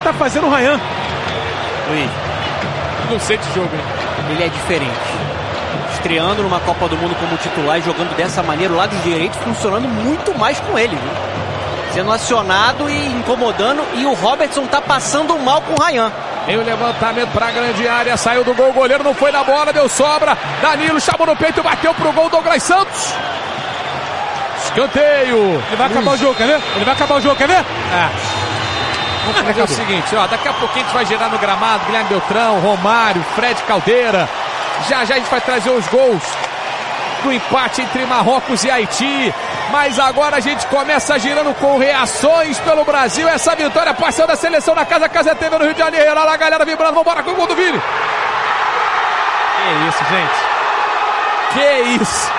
tá fazendo o Ryan? Luiz, não sei de jogo, hein? Ele é diferente. Estreando numa Copa do Mundo como titular e jogando dessa maneira, o lado direito funcionando muito mais com ele, viu? Sendo acionado e incomodando, e o Robertson tá passando mal com o Ryan. Em o levantamento para a grande área, saiu do gol, o goleiro não foi na bola, deu sobra. Danilo chamou no peito, bateu pro gol, Douglas Santos. Escanteio. Ele vai acabar o jogo, quer ver? Ele vai acabar o jogo, quer ver? Vamos fazer o seguinte, ó, daqui a pouquinho a gente vai girar no gramado, Guilherme Beltrão, Romário, Fred Caldeira. Já já a gente vai trazer os gols do empate entre Marrocos e Haiti. Mas agora a gente começa girando com reações pelo Brasil. Essa vitória parcial da seleção na Casa TV no Rio de Janeiro. Olha lá a galera vibrando, vambora com o gol do Vini. Que isso, gente. Que isso.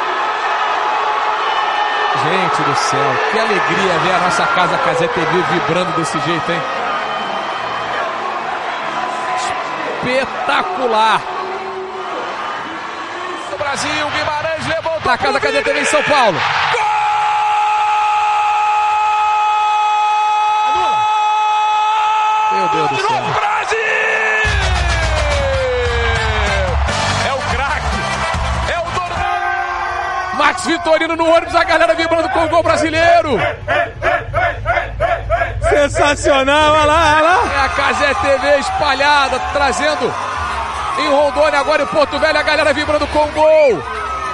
Gente do céu, que alegria ver a nossa Casa TV vibrando desse jeito, hein? Espetacular. O Brasil, Guimarães levou na Casa TV em São Paulo. Meu Deus do céu. Brasil! É o craque. É o dono. Max Vitorino no ônibus, a galera vibrando com o gol brasileiro. Sensacional, olha lá, olha lá. É a Casa TV espalhada, trazendo em Rondônia, agora em Porto Velho, a galera vibrando com o gol.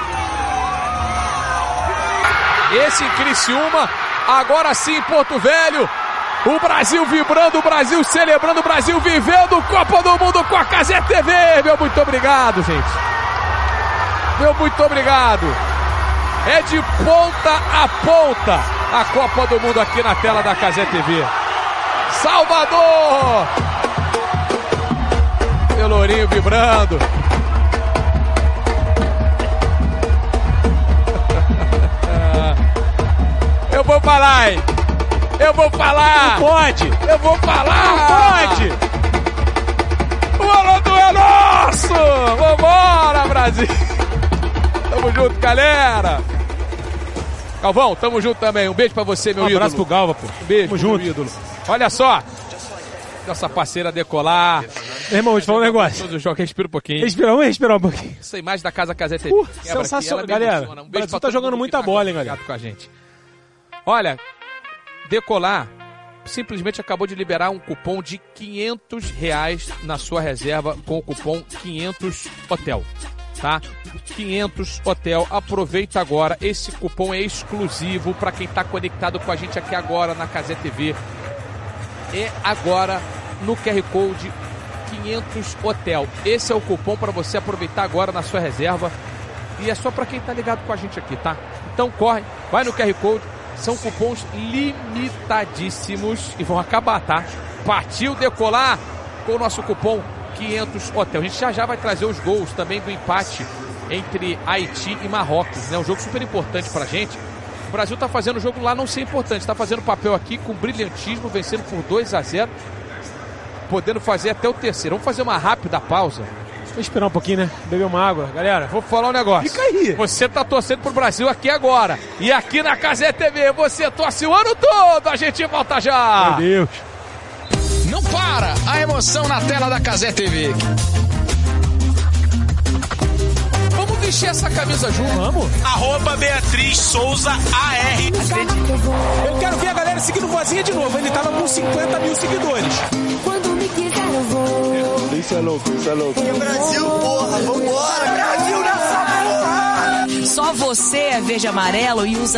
Esse em Criciúma, agora sim em Porto Velho. O Brasil vibrando, o Brasil celebrando, o Brasil vivendo Copa do Mundo com a Casa TV. Meu muito obrigado, gente. Meu muito obrigado. É de ponta a ponta a Copa do Mundo aqui na tela da Casa TV. Salvador! Pelourinho vibrando. Eu vou falar, hein? Eu vou falar! Não pode! Eu vou falar! Não pode! O Ronaldo é nosso! Vambora, Brasil! Tamo junto, galera! Galvão, tamo junto também. Um beijo pra você, meu ídolo. Um abraço pro Galva, pô. Um beijo, tamo junto. Ídolo. Olha só! Nossa parceira decolar. Meu irmão, vou te falar um negócio. Todo jogo, respira um pouquinho. Vamos respirar um pouquinho. Essa imagem da Casa TV. Sensacional, galera. O Brasil tá jogando muita bola, hein, galera. Com a gente. Olha, Decolar simplesmente acabou de liberar um cupom de R$500 na sua reserva com o cupom 500 Hotel, tá? 500 Hotel, aproveita agora, esse cupom é exclusivo para quem está conectado com a gente aqui agora na Casa TV. É agora no QR Code 500 Hotel. Esse é o cupom para você aproveitar agora na sua reserva e é só para quem está ligado com a gente aqui, tá? Então corre, vai no QR Code. São cupons limitadíssimos e vão acabar, tá? Partiu Decolar com o nosso cupom 500 Hotel. A gente já vai trazer os gols também do empate entre Haiti e Marrocos, né? Um jogo super importante pra gente. O Brasil tá fazendo o jogo lá não ser importante, tá fazendo papel aqui com brilhantismo, vencendo por 2-0, podendo fazer até o terceiro. Vamos fazer uma rápida pausa. Vou esperar um pouquinho, né? Beber uma água. Galera, vou falar um negócio. Fica aí. Você tá torcendo pro Brasil aqui agora. E aqui na Casa TV, você torce o ano todo. A gente volta já. Meu Deus. Não para a emoção na tela da Casa TV. Vamos vestir essa camisa junto. Vamos. @BeatrizSouzaAR. Eu quero ver a galera seguindo o Vozinha de novo. Ele tava com 50 mil seguidores. Quando me quiser eu vou. Isso é louco, isso é louco. E o Brasil, porra, vambora! Brasil nessa porra! Só você é verde e amarelo e usa